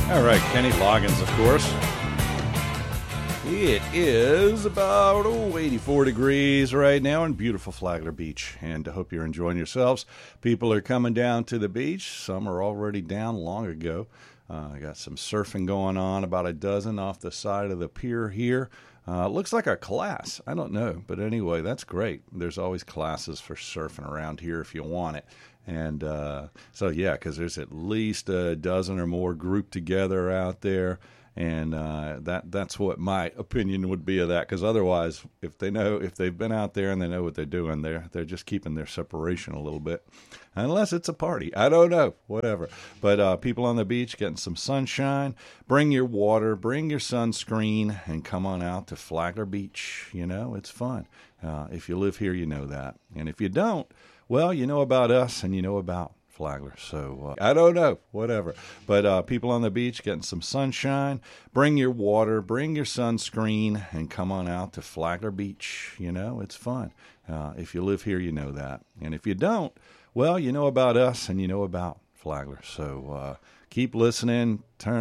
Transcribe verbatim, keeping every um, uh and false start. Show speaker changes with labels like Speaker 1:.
Speaker 1: All right, Kenny Loggins, of course. It is about oh, eighty-four degrees right now in beautiful Flagler Beach, and I hope you're enjoying yourselves. People are coming down to the beach. Some are already down long ago. Uh, I got some surfing going on, about a dozen off the side of the pier here. Uh, looks like a class. I don't know, but anyway, that's great. There's always classes for surfing around here if you want it. And uh, so, yeah, because there's at least a dozen or more grouped together out there. And uh, that that's what my opinion would be of that. Because otherwise, if they know, if they've been out there and they know what they're doing, they're, they're just keeping their separation a little bit. Unless it's a party. I don't know. Whatever. But uh, people on the beach getting some sunshine. Bring your water. Bring your sunscreen. And come on out to Flagler Beach. You know, it's fun. Uh, if you live here, you know that. And if you don't, well, you know about us and you know about Flagler. So uh, I don't know, whatever. But uh, people on the beach getting some sunshine. Bring your water, bring your sunscreen, and come on out to Flagler Beach. You know, it's fun. Uh, if you live here, you know that. And if you don't, well, you know about us and you know about Flagler. So uh, keep listening. Turn